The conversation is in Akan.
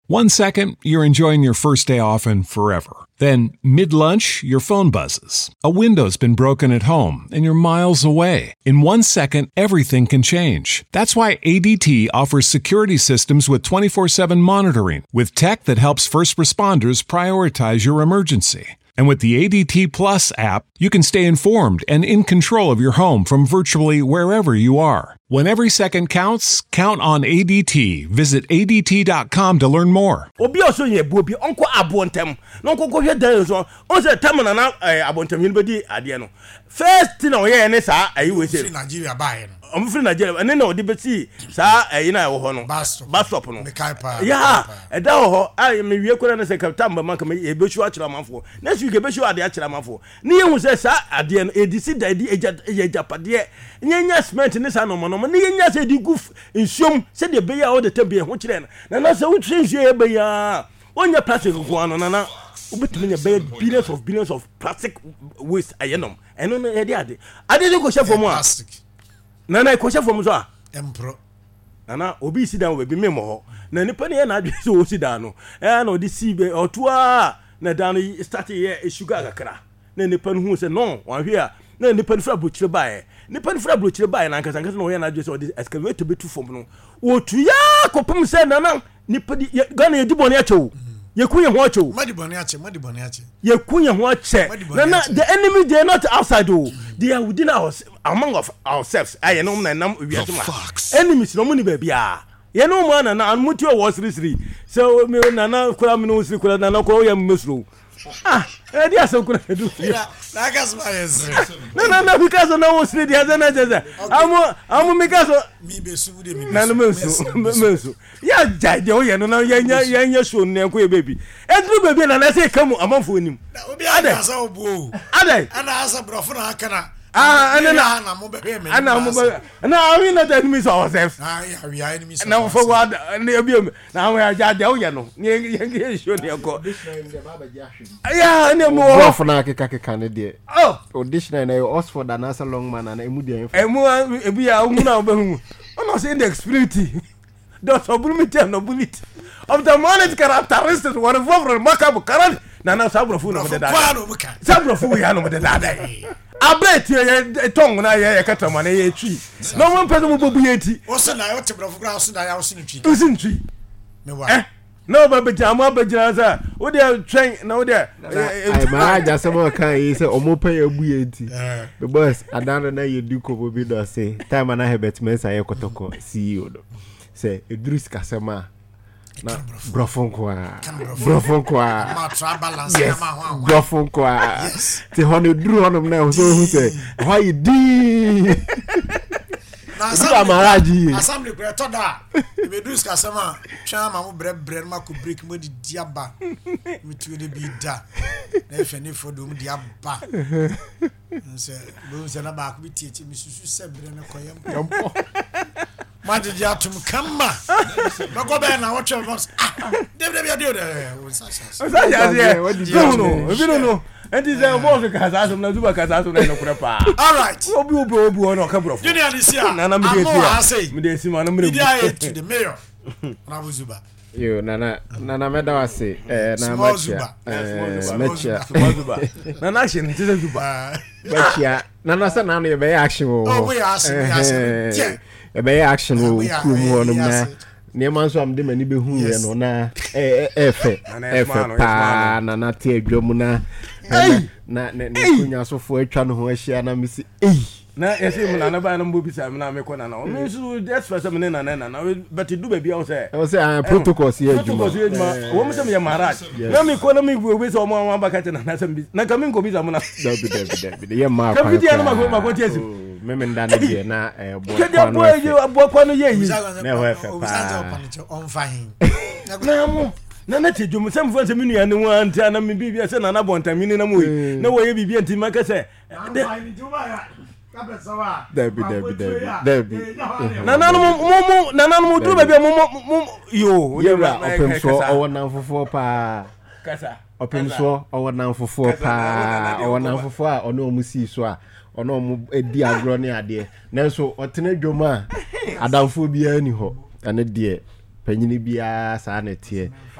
1 second, you're enjoying your first day off and forever. Then, mid-lunch, your phone buzzes. A window's been broken at home and you're miles away. In 1 second, everything can change. That's why ADT offers security systems with 24/7 monitoring, with tech that helps first responders prioritize your emergency. And with the ADT Plus app, you can stay informed and in control of your home from virtually wherever you are. When every second counts, count on ADT. Visit ADT.com to learn more. Obi also ye bobi onko abontem. No nko hwe dan so. On say tam na abontem yin bedi ade no. First thing o ye ne sa ayi we say Nigeria buy no. I'm free Nigeria. And then odi beti sa ayi na wo ho no. Bus stop no. Yeah, e da ho ayi me wie kora na say captain ba man ka me e bechu a kira manfo. Next week e bechu ade a kira manfo. Ni ye hu say sa ade no edisi da di ejapade. Nyanya cement ne sa no mo ni yenya se di guf nsuom se de be ya all the time be ho kire na se wo tren nsuo e be ya onya plastic ko ano na obetumi nya be billions of plastic waste ayenom eno no e de ade ko chef mo a na ko chef mo so a empro na obi si dan we bi memo ho na nipa ne na adwe so o si dan no na odi si be oto a na dan start ye sugar kakra na nipa no hu se no wan hwe a na nipa no fra bochire bae nipa no fra bochire bae na nkasa no ye na adwe so odi excavator betu fom no otu ya kopum se na nipa di Ghana ye dibone achew ye kunye ho achew madi bone ache ye kunye ho ache na the enemy they are not outside oh they are within us among of ourselves aye no na nam wiasoma enemies no muni ba bia ye no mo na mutu o was siri so me na kura me no siri kura na ko ye mesro edi asokura edu na gas ma yes na because na wo siri dia na jeza amu because mi besu de mi na no mesu ya jaje o ye no na ya show ne ko e baby edru baby na say kamu amanfo onim obi asa obu adai ana asa brofo na akana na mo be me na we not enemies ourselves we are enemies na for what na bi na we jaje o ye no ye show ne ko ya ne mo brofo na akeka ne de audition na Oxford and asa long man na emu de ebu ya hu na obehu ono say the spirit dot obulumiti and nobility of the monetary characteristics were very remarkable current na sabrofo no de da sabrofo ya no de da abet ye tong na ye katama na ye twi no one person mo bobu ye ti o se na yo te brofo gra so da ya o se twi usin twi me wa no ba bejama za o de train na o de ai ma ja se mo kan yi se omo pe ebu ye ti the boss adana na ye du ko bobi do say time na Herbert Mensah ye kotoko CEO do say Idris Kasema na brofon kwa ma tra balance yes, ma ho brofon kwa te hono duru hono na so hu say how you di na maraji assembly ko to da Idris Kasema twa ma mo bre ma ko break mo di diaba mi tu de bi da na efe ne fodo mo diaba nse na ba ko bi tie mi susu se bre ne koyem Madi dia tum kama. Bako be na watch box. Debi dio no. And this boss kaza na zuba kaza na kura pa. All right. Obi ono ka bro. Junior this year. Na me dey see ma na me dey to the mayor. Na Zuba. Yo nana meda wase na machia nana action nti Zuba machia nana sa na no be action oh we action be action wo kumu wonum na niam so am de mani be hu ye no na efe pa na te adwom na ne kunya so fo atwa no ho ahia na misi na yesi mu na ba na mbo bisa na me kona na o me so just for some na but do baby o say protocols here adwuma wo mo say me maraj na me kona me go be so mo ba ka na sam bi na kamin go bisa mu na dabi ye ma kwa ka bi na ma ko tiesi meme ndana bi na bo kwa no ye yi na ho efe pa on fine na mo na tejum sem fo se minu ya ne wo anta na me bibia se na bontamini na mo yi na wo ye bibia ntima ka se Debi. Nana mo do baby mo yo open so owonan fofo pa kasa open so owonan fofo pa owonan fofo a ono omusi so a ono omu edi agro ne ade nanso otene dwoma adamfo bia ni ho ane de panyini bia sa na tie